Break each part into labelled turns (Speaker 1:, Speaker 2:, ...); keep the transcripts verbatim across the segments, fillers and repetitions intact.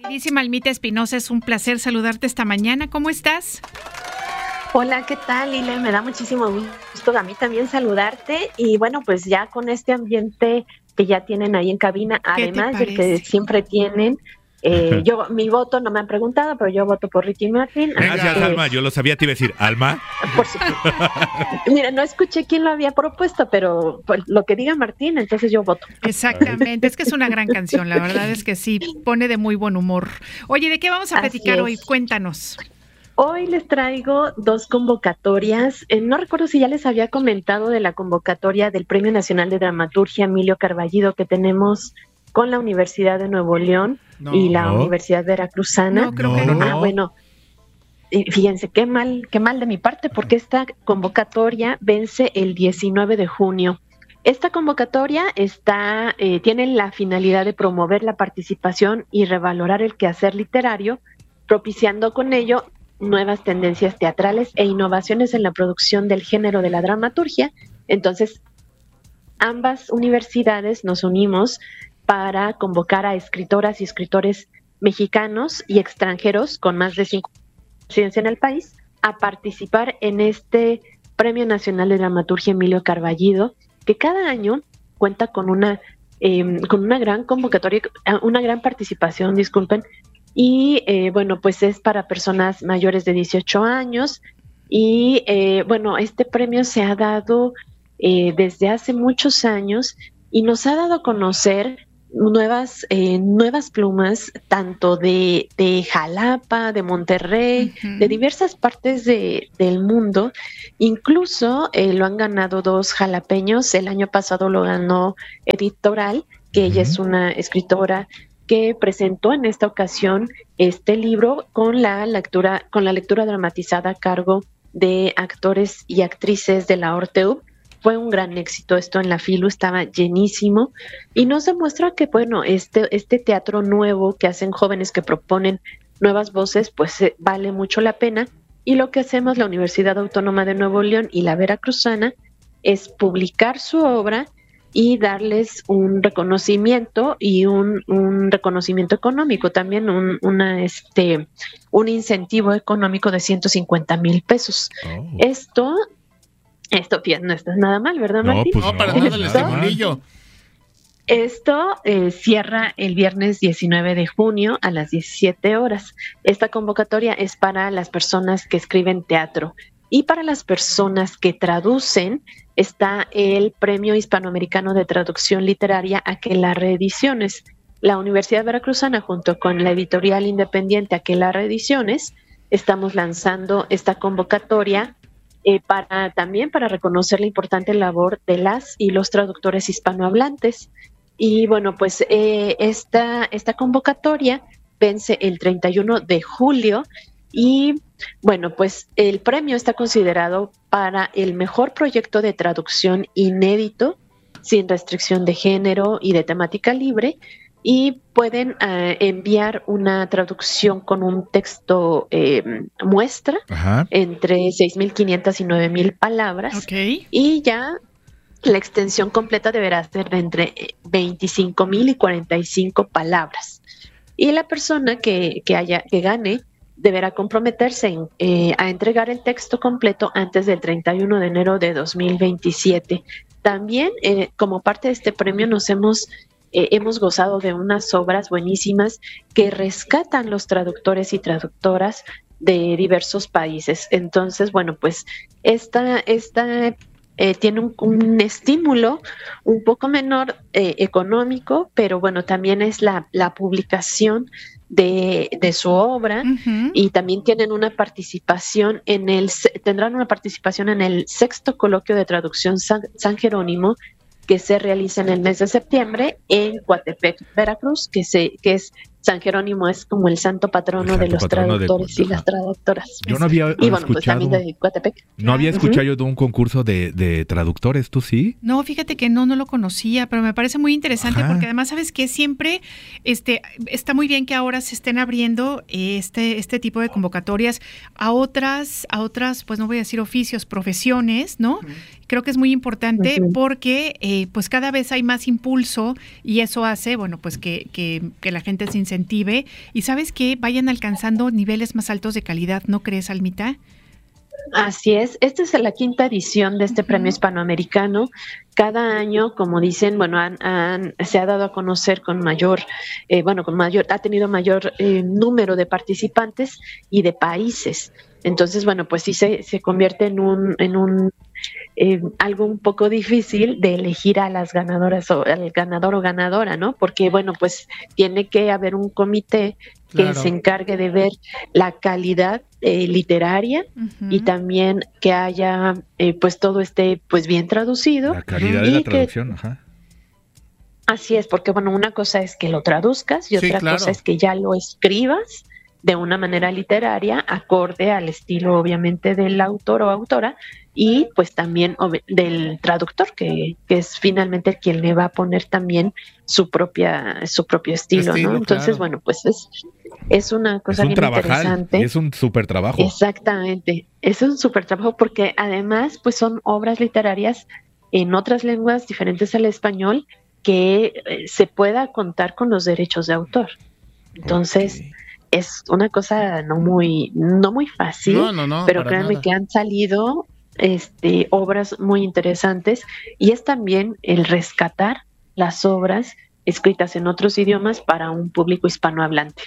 Speaker 1: Queridísima Almita Espinosa, es un placer saludarte esta mañana. ¿Cómo estás?
Speaker 2: Hola, ¿qué tal, Lile? Me da muchísimo gusto a mí también saludarte. Y bueno, pues ya con este ambiente que ya tienen ahí en cabina, además del que siempre tienen, eh, yo mi voto no me han preguntado, pero yo voto por Ricky Martin.
Speaker 3: Gracias, Alma. Yo lo sabía, te iba a decir, Alma.
Speaker 2: Por supuesto. Mira, no escuché quién lo había propuesto, pero pues, lo que diga Martín, entonces yo voto.
Speaker 1: Exactamente, es que es una gran canción, la verdad es que sí, pone de muy buen humor. Oye, ¿de qué vamos a platicar hoy? Cuéntanos.
Speaker 2: Hoy les traigo dos convocatorias. Eh, no recuerdo si ya les había comentado de la convocatoria del Premio Nacional de Dramaturgia Emilio Carballido que tenemos con la Universidad de Nuevo León no, y la no. Universidad Veracruzana.
Speaker 1: No, creo que no.
Speaker 2: Ah, bueno. Fíjense, qué mal, qué mal de mi parte, porque esta convocatoria vence el diecinueve de junio. Esta convocatoria está, eh, tiene la finalidad de promover la participación y revalorar el quehacer literario, propiciando con ello nuevas tendencias teatrales e innovaciones en la producción del género de la dramaturgia. Entonces, ambas universidades nos unimos para convocar a escritoras y escritores mexicanos y extranjeros con más de cinco años en el país a participar en este Premio Nacional de Dramaturgia Emilio Carballido, que cada año cuenta con una eh, con una gran convocatoria, una gran participación, disculpen, y eh, bueno, pues es para personas mayores de dieciocho años y eh, bueno, este premio se ha dado eh, desde hace muchos años y nos ha dado a conocer nuevas eh, nuevas plumas, tanto de, de Jalapa, de Monterrey, uh-huh. de diversas partes de, del mundo. Incluso eh, lo han ganado dos jalapeños. El año pasado lo ganó Edith Toral, que uh-huh. ella es una escritora que presentó en esta ocasión este libro con la lectura, con la lectura dramatizada a cargo de actores y actrices de la Orteu. Fue un gran éxito esto en la Filu, estaba llenísimo y nos demuestra que, bueno, este, este teatro nuevo que hacen jóvenes que proponen nuevas voces, pues eh, vale mucho la pena. Y lo que hacemos la Universidad Autónoma de Nuevo León y la Veracruzana es publicar su obra y darles un reconocimiento y un, un reconocimiento económico, también un, una, este, un incentivo económico de ciento cincuenta mil pesos. Oh. Esto... Esto no está nada mal, ¿verdad,
Speaker 3: no,
Speaker 2: Martín?
Speaker 3: Pues no, para nada, el estimonillo.
Speaker 2: Esto eh, cierra el viernes diecinueve de junio a las diecisiete horas. Esta convocatoria es para las personas que escriben teatro y para las personas que traducen. Está el Premio Hispanoamericano de Traducción Literaria Aquelarre Ediciones. La Universidad Veracruzana, junto con la editorial independiente Aquelarre Ediciones, estamos lanzando esta convocatoria Eh, para también para reconocer la importante labor de las y los traductores hispanohablantes. Y bueno, pues eh, esta, esta convocatoria vence el treinta y uno de julio y bueno, pues el premio está considerado para el mejor proyecto de traducción inédito, sin restricción de género y de temática libre, y pueden uh, enviar una traducción con un texto eh, muestra Ajá. entre seis mil quinientas y nueve mil palabras.
Speaker 1: Okay.
Speaker 2: Y ya la extensión completa deberá ser de entre veinticinco mil y cuarenta y cinco palabras. Y la persona que, que, haya, que gane deberá comprometerse en, eh, a entregar el texto completo antes del treinta y uno de enero de dos mil veintisiete. También, eh, como parte de este premio, nos hemos... Eh, hemos gozado de unas obras buenísimas que rescatan los traductores y traductoras de diversos países. Entonces, bueno, pues esta, esta eh, tiene un, un estímulo un poco menor eh, económico, pero bueno, también es la, la publicación de, de su obra uh-huh. y también tienen una participación en el, tendrán una participación en el sexto coloquio de traducción San, San Jerónimo, que se realiza en el mes de septiembre en Coatepec, Veracruz, que se que es San Jerónimo es como el santo patrono santo de los patrono traductores de, y las traductoras.
Speaker 3: Yo no había
Speaker 2: y bueno,
Speaker 3: escuchado,
Speaker 2: pues también de Coatepec.
Speaker 3: No había escuchado uh-huh. yo de un concurso de, de traductores, ¿tú sí?
Speaker 1: No, fíjate que no, no lo conocía, pero me parece muy interesante Ajá. porque además, ¿sabes qué? Siempre este, está muy bien que ahora se estén abriendo este, este tipo de convocatorias a otras, a otras, pues no voy a decir oficios, profesiones, ¿no? Uh-huh. Creo que es muy importante uh-huh. porque eh, pues cada vez hay más impulso y eso hace, bueno, pues que, que, que la gente se incentive y sabes que vayan alcanzando niveles más altos de calidad, ¿no crees, Almita?
Speaker 2: Así es, esta es la quinta edición de este uh-huh. premio hispanoamericano. Cada año, como dicen, bueno, han, han, se ha dado a conocer con mayor, eh, bueno, con mayor, ha tenido mayor eh, número de participantes y de países. Entonces, bueno, pues sí se, se convierte en un, en un eh, algo un poco difícil de elegir a las ganadoras o al ganador o ganadora, ¿no? Porque, bueno, pues tiene que haber un comité que claro. se encargue de ver la calidad eh, literaria uh-huh. y también que haya, eh, pues todo esté pues bien traducido.
Speaker 3: La calidad de la traducción, que, ajá.
Speaker 2: Así es, porque bueno, una cosa es que lo traduzcas y sí, otra claro. cosa es que ya lo escribas de una manera literaria, acorde al estilo obviamente del autor o autora y pues también ob- del traductor, que, que es finalmente quien le va a poner también su propia su propio estilo, estilo ¿no? Entonces, claro. bueno, pues es, es una cosa es un bien interesante.
Speaker 3: Es un súper trabajo.
Speaker 2: Exactamente, es un súper trabajo porque además pues son obras literarias en otras lenguas diferentes al español que eh, se pueda contar con los derechos de autor. Entonces... Okay. Es una cosa no muy no muy fácil,
Speaker 4: no, no, no,
Speaker 2: pero créanme nada. que han salido este, obras muy interesantes y es también el rescatar las obras escritas en otros idiomas para un público hispanohablante.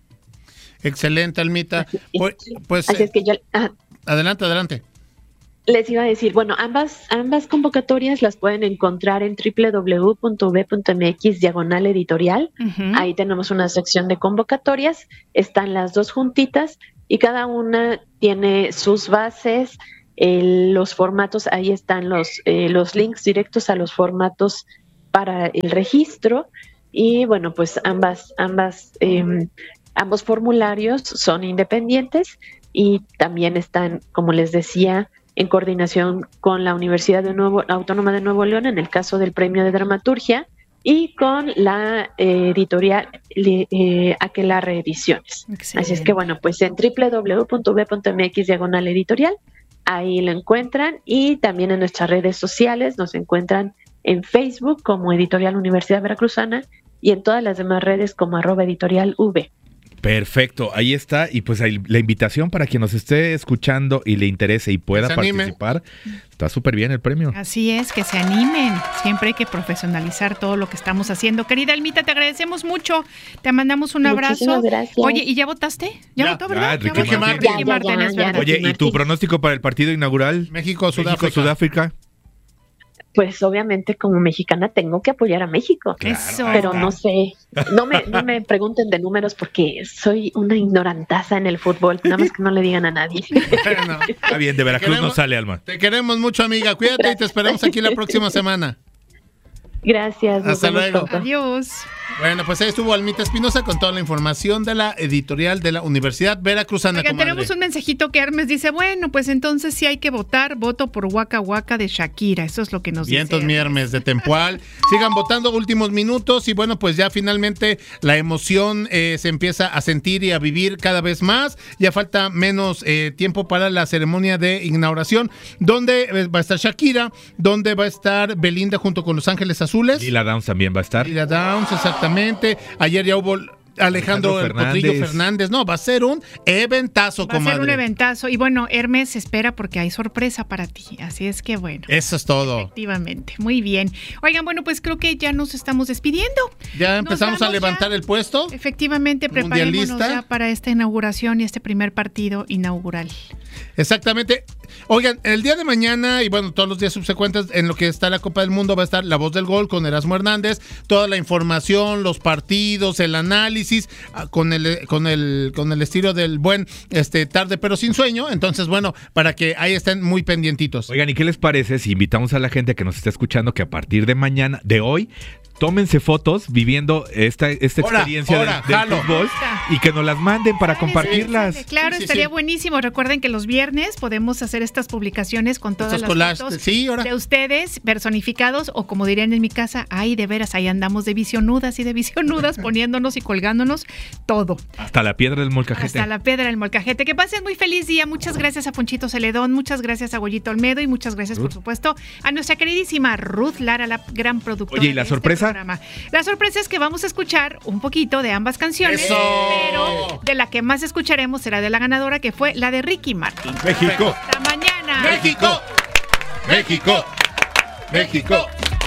Speaker 4: Excelente, Almita. Pues, pues
Speaker 2: Así es que yo, ah,
Speaker 4: adelante, adelante.
Speaker 2: Les iba a decir, bueno, ambas ambas convocatorias las pueden encontrar en doble u doble u doble u punto u b punto m x diagonal editorial. Uh-huh. Ahí tenemos una sección de convocatorias, están las dos juntitas y cada una tiene sus bases, eh, los formatos, ahí están los, eh, los links directos a los formatos para el registro y bueno, pues ambas, ambas, eh, ambos formularios son independientes y también están, como les decía, en coordinación con la Universidad de Nuevo, Autónoma de Nuevo León, en el caso del Premio de Dramaturgia, y con la eh, editorial eh, Aquelarre Ediciones. Excelente. Así es que, bueno, pues en doble u doble u doble u punto u b punto m x diagonal editorial, ahí lo encuentran, y también en nuestras redes sociales nos encuentran en Facebook como Editorial Universidad Veracruzana, y en todas las demás redes como arroba editorial V.
Speaker 3: Perfecto, ahí está, y pues ahí la invitación para quien nos esté escuchando y le interese y pueda participar, está súper bien el premio.
Speaker 1: Así es, que se animen, siempre hay que profesionalizar todo lo que estamos haciendo. Querida Almita, te agradecemos mucho, te mandamos un
Speaker 2: Muchísimas
Speaker 1: abrazo.
Speaker 2: Gracias.
Speaker 1: Oye, ¿y ya votaste? ¿Ya, ya votó, verdad?
Speaker 3: Ah, Ricky
Speaker 1: ya
Speaker 3: Martin.
Speaker 1: Ricky Martin, es verdad.
Speaker 3: Oye, ¿y tu pronóstico para el partido inaugural?
Speaker 4: México-Sudáfrica.
Speaker 3: México-Sudáfrica.
Speaker 2: Pues obviamente como mexicana tengo que apoyar a México,
Speaker 1: claro.
Speaker 2: pero no sé, no me, no me pregunten de números porque soy una ignorantaza en el fútbol, nada más que no le digan a nadie.
Speaker 4: Bueno,
Speaker 3: está bien, de Veracruz queremos, no sale, Alma.
Speaker 4: Te queremos mucho, amiga, cuídate. Gracias. Y te esperamos aquí la próxima semana.
Speaker 2: Gracias.
Speaker 4: Hasta luego.
Speaker 2: Pronto.
Speaker 1: Adiós.
Speaker 4: Bueno, pues ahí estuvo Almita Espinosa con toda la información de la editorial de la Universidad Veracruzana.
Speaker 1: Oigan, tenemos un mensajito que Hermes dice, bueno, pues entonces sí hay que votar, voto por Waka Waka de Shakira, eso es lo que nos dice.
Speaker 4: Vientos mi Hermes de Tempoal, sigan votando, últimos minutos y bueno, pues ya finalmente la emoción eh, se empieza a sentir y a vivir cada vez más, ya falta menos eh, tiempo para la ceremonia de inauguración, donde va a estar Shakira, donde va a estar Belinda junto con Los Ángeles Azules.
Speaker 3: Lila Downs también va a estar.
Speaker 4: Lila Downs, exactamente. Ayer ya hubo Alejandro, Alejandro el Potrillo Fernández. No, va a ser un eventazo, comadre.
Speaker 1: Va a ser un eventazo. Y bueno, Hermes espera porque hay sorpresa para ti. Así es que bueno.
Speaker 4: Eso es todo.
Speaker 1: Efectivamente. Muy bien. Oigan, bueno, pues creo que ya nos estamos despidiendo.
Speaker 4: Ya empezamos a levantar ya el puesto.
Speaker 1: Efectivamente, preparémonos ya para esta inauguración y este primer partido inaugural.
Speaker 4: Exactamente. Oigan, el día de mañana y bueno, todos los días subsecuentes en lo que está la Copa del Mundo va a estar La Voz del Gol con Erasmo Hernández, toda la información, los partidos, el análisis con el con el con el estilo del buen este tarde pero sin sueño. Entonces, bueno, para que ahí estén muy pendientitos.
Speaker 3: Oigan, ¿y qué les parece si invitamos a la gente que nos está escuchando que a partir de mañana, de hoy, tómense fotos viviendo esta, esta
Speaker 4: hora,
Speaker 3: experiencia
Speaker 4: hora,
Speaker 3: del, del fútbol y que nos las manden para
Speaker 1: Sale,
Speaker 3: compartirlas?
Speaker 1: sale, sale. Claro,
Speaker 4: sí, sí,
Speaker 1: estaría
Speaker 4: sí.
Speaker 1: buenísimo. Recuerden que los los viernes podemos hacer estas publicaciones con todas
Speaker 4: Estos
Speaker 1: las
Speaker 4: collages,
Speaker 1: fotos
Speaker 4: sí, ahora.
Speaker 1: de ustedes personificados, o como dirían en mi casa, ay, de veras, ahí andamos de visionudas y de visionudas poniéndonos y colgándonos todo.
Speaker 3: Hasta la piedra del molcajete.
Speaker 1: Hasta la piedra del molcajete. Que pasen muy feliz día. Muchas gracias a Ponchito Celedón, muchas gracias a Goyito Olmedo y muchas gracias, Ruth. por supuesto, a nuestra queridísima Ruth Lara, la gran productora.
Speaker 3: Oye, ¿y la
Speaker 1: de
Speaker 3: sorpresa?
Speaker 1: Este programa. La sorpresa es que vamos a escuchar un poquito de ambas canciones,
Speaker 4: ¡Eso!
Speaker 1: pero de la que más escucharemos será de la ganadora, que fue la de Ricky Martin.
Speaker 3: México.
Speaker 1: Hasta mañana.
Speaker 4: México. México. México.